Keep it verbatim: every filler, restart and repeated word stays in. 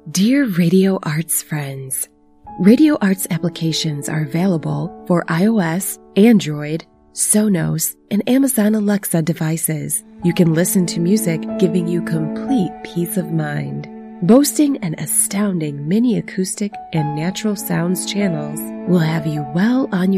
Dear Radio Arts friends, Radio Arts applications are available for iOS, Android, Sonos, and Amazon Alexa devices. You can listen to music giving you complete peace of mind. Boasting an astounding mini acoustic and natural sounds channels will have you well on your